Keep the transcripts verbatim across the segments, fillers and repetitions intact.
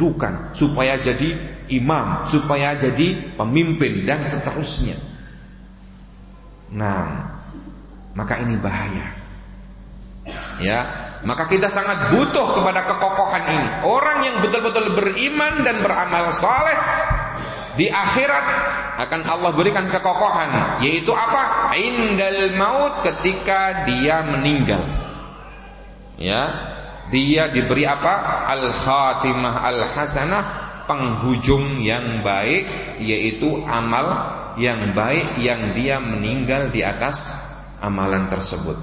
kedudukan, supaya jadi imam, supaya jadi pemimpin, dan seterusnya. Nah, maka ini bahaya. Ya, maka kita sangat butuh kepada kekokohan ini. Orang yang betul-betul beriman dan beramal saleh, di akhirat akan Allah berikan kekokohan, yaitu apa? Indal maut, ketika dia meninggal. Ya, dia diberi apa? Al-khatimah al-hasanah, penghujung yang baik, yaitu amal yang baik yang dia meninggal di atas amalan tersebut.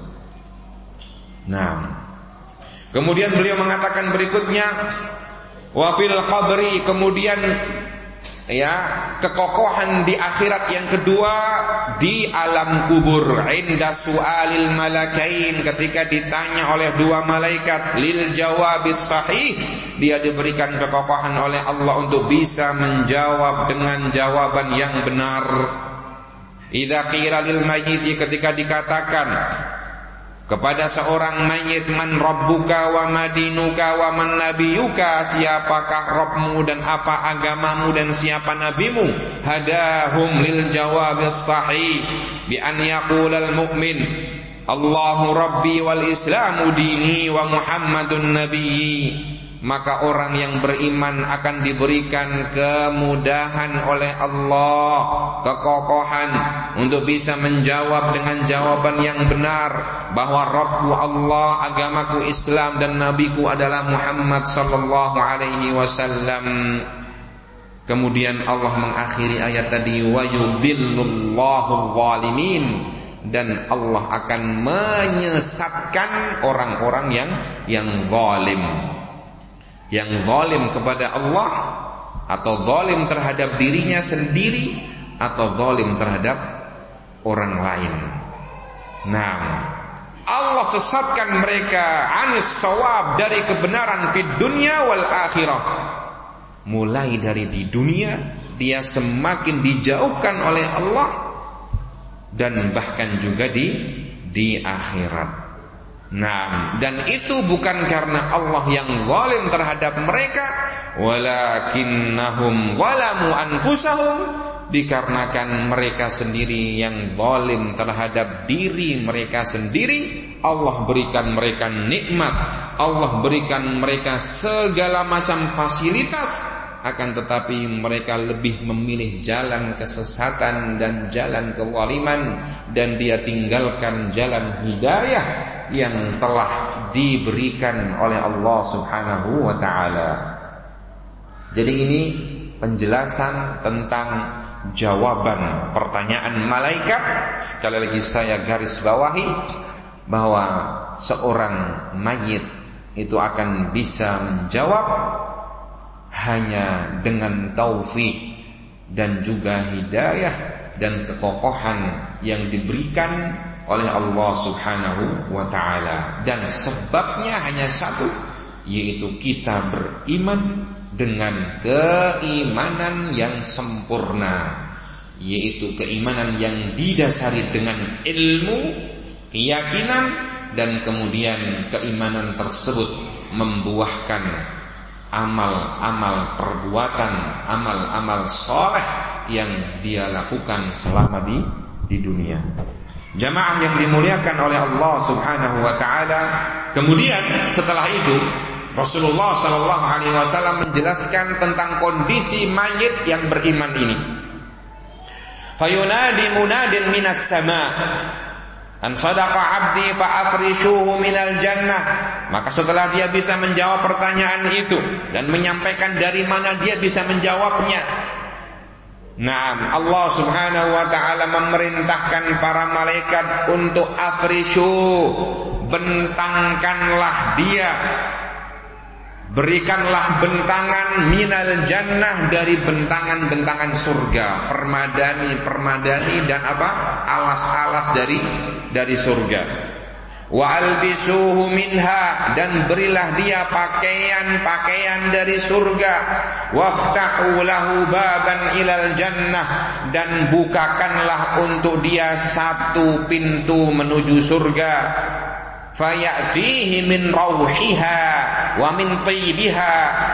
Nah, kemudian beliau mengatakan berikutnya, wa fil qabri, kemudian ya, kekokohan di akhirat yang kedua di alam kubur, inda su'alil malakain, ketika ditanya oleh dua malaikat, lil jawabis sahih, dia diberikan kekokohan oleh Allah untuk bisa menjawab dengan jawaban yang benar. Idza qila lil mayyit, ketika dikatakan kepada seorang mayit, man rabbuka wa madinuka wa man nabiyuka, siapakah Rabbmu dan apa agamamu dan siapa nabimu, hadahum lil jawabis sahih bi an yaqulal mu'min Allahu rabbi wal islamu dini wa Muhammadun nabiyyi. Maka orang yang beriman akan diberikan kemudahan oleh Allah, kekokohan untuk bisa menjawab dengan jawaban yang benar, bahwa Rabbku Allah, agamaku Islam, dan nabiku adalah Muhammad sallallahu alaihi wasallam. Kemudian Allah mengakhiri ayat tadi, wa yudhillullahu zalimin, dan Allah akan menyesatkan orang-orang yang yang zalim. Yang zalim kepada Allah, atau zalim terhadap dirinya sendiri, atau zalim terhadap orang lain. Nah, Allah sesatkan mereka anis shawab, dari kebenaran fid dunya wal akhirah. Mulai dari di dunia dia semakin dijauhkan oleh Allah, dan bahkan juga di di akhirat. Nah, dan itu bukan karena Allah yang zalim terhadap mereka, walakinnahum zalamu anfusahum, dikarenakan mereka sendiri yang zalim terhadap diri mereka sendiri. Allah berikan mereka nikmat, Allah berikan mereka segala macam fasilitas, akan tetapi mereka lebih memilih jalan kesesatan dan jalan kezaliman, dan dia tinggalkan jalan hidayah yang telah diberikan oleh Allah Subhanahu wa ta'ala. Jadi ini penjelasan tentang jawaban pertanyaan malaikat. Sekali lagi saya garis bawahi bahwa seorang mayit itu akan bisa menjawab hanya dengan taufik dan juga hidayah dan kekokohan yang diberikan oleh Allah Subhanahu wa ta'ala. Dan sebabnya hanya satu, yaitu kita beriman dengan keimanan yang sempurna, yaitu keimanan yang didasari dengan ilmu, keyakinan, dan kemudian keimanan tersebut membuahkan amal-amal perbuatan, amal-amal soleh yang dia lakukan selama di di dunia. Jamaah yang dimuliakan oleh Allah Subhanahu wa ta'ala. Kemudian setelah itu Rasulullah sallallahu alaihi wasallam menjelaskan tentang kondisi mayit yang beriman ini. Fayunadi munadin minas sama, an sadaqa abdi fa afrishuhu minal jannah. Maka setelah dia bisa menjawab pertanyaan itu dan menyampaikan dari mana dia bisa menjawabnya, nah, Allah Subhanahu wa ta'ala memerintahkan para malaikat untuk afrishu, bentangkanlah dia, berikanlah bentangan minal jannah, dari bentangan-bentangan surga, permadani-permadani dan apa? alas-alas dari dari surga. Wa albisuhu minha, dan berilah dia pakaian-pakaian dari surga. Waftahu lahu baban ilal jannah, dan bukakanlah untuk dia satu pintu menuju surga. Fayatihi min rauhiha wa min tayyibiha,